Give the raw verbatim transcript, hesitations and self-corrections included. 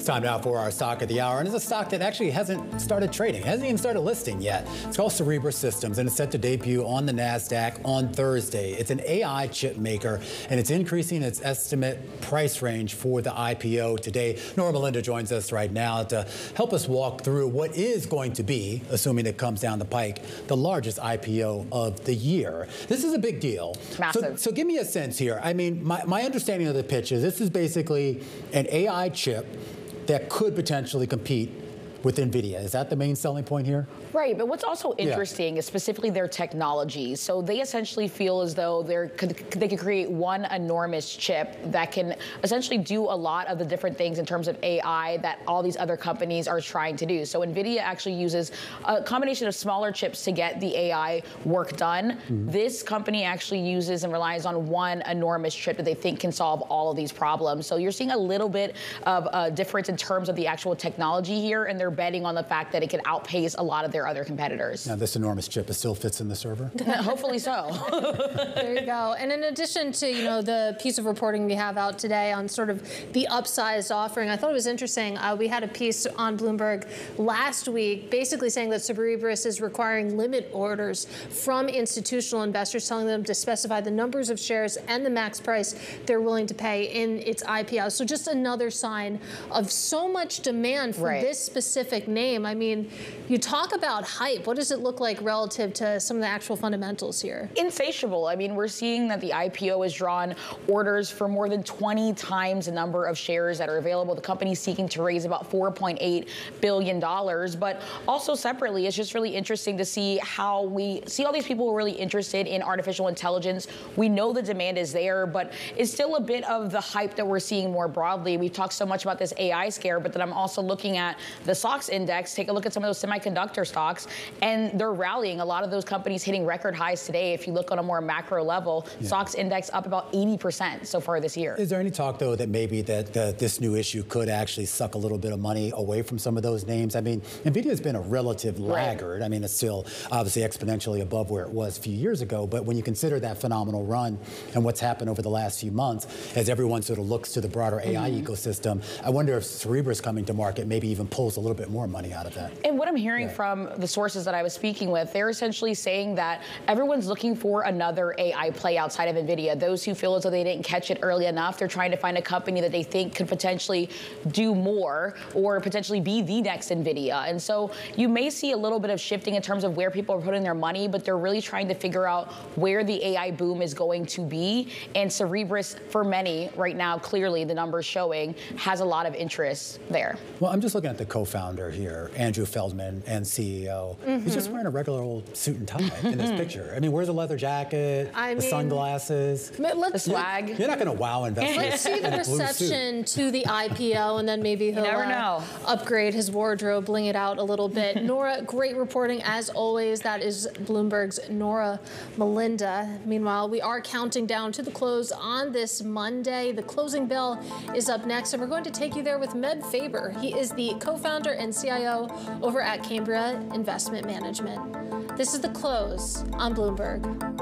time now for our stock of the hour, and it's a stock that actually hasn't started trading, hasn't even started listing yet. It's called Cerebras Systems, and it's set to debut on the NASDAQ on Thursday. It's an A I chip maker, and it's increasing its estimate price range for the I P O today. Nora Melinda joins us right now to help us walk through what is going to be, assuming it comes down the pike, the largest I P O of the year. This is a big deal. Massive. So, so give me a sense here. I mean, my, my understanding of the pitch is this is basically an A I chip that could potentially compete with NVIDIA. Is that the main selling point here? Right, but what's also interesting yeah. is specifically their technology. So they essentially feel as though they're, they could create one enormous chip that can essentially do a lot of the different things in terms of A I that all these other companies are trying to do. So NVIDIA actually uses a combination of smaller chips to get the A I work done. Mm-hmm. This company actually uses and relies on one enormous chip that they think can solve all of these problems. So you're seeing a little bit of a difference in terms of the actual technology here, and they're betting on the fact that it can outpace a lot of their other competitors. Now this enormous chip, it still fits in the server? Hopefully so. There you go. And in addition to, you know, the piece of reporting we have out today on sort of the upsized offering, I thought it was interesting. Uh, we had a piece on Bloomberg last week basically saying that Cerebras is requiring limit orders from institutional investors, telling them to specify the numbers of shares and the max price they're willing to pay in its I P O. So just another sign of so much demand for right. this specific name. I mean, you talk about hype. What does it look like relative to some of the actual fundamentals here? Insatiable. I mean, we're seeing that the I P O has drawn orders for more than twenty times the number of shares that are available. The company's seeking to raise about four point eight billion dollars. But also separately, it's just really interesting to see how we see all these people who are really interested in artificial intelligence. We know the demand is there, but it's still a bit of the hype that we're seeing more broadly. We've talked so much about this A I scare, but then I'm also looking at the S O X index. Take a look at some of those semiconductor stocks, and they're rallying. A lot of those companies hitting record highs today. If you look on a more macro level, yeah. S O X index up about eighty percent so far this year. Is there any talk, though, that maybe that uh, this new issue could actually suck a little bit of money away from some of those names? I mean, NVIDIA has been a relative laggard. Right. I mean, it's still obviously exponentially above where it was a few years ago, but when you consider that phenomenal run and what's happened over the last few months, as everyone sort of looks to the broader A I mm-hmm. ecosystem, I wonder if Cerebras coming to market maybe even pulls a little bit more money out of that. And what I'm hearing yeah. from the sources that I was speaking with, they're essentially saying that everyone's looking for another A I play outside of NVIDIA. Those who feel as though they didn't catch it early enough, they're trying to find a company that they think could potentially do more or potentially be the next NVIDIA. And so you may see a little bit of shifting in terms of where people are putting their money, but they're really trying to figure out where the A I boom is going to be. And Cerebras, for many right now, clearly the numbers showing, has a lot of interest there. Well, I'm just looking at the co-founder here, Andrew Feldman, and C E O. Mm-hmm. He's just wearing a regular old suit and tie in this picture. I mean, where's the leather jacket, I the mean, sunglasses? Let's, the swag. You're, you're not going to wow investors. Let's see the reception to the I P O, and then maybe he'll never uh, know. upgrade his wardrobe, bling it out a little bit. Nora, great reporting as always. That is Bloomberg's Nora Melinda. Meanwhile, we are counting down to the close on this Monday. The closing bell is up next, and we're going to take you there with Med Faber. He is the co-founder and C I O over at Cambria Investment Management. This is The Close on Bloomberg.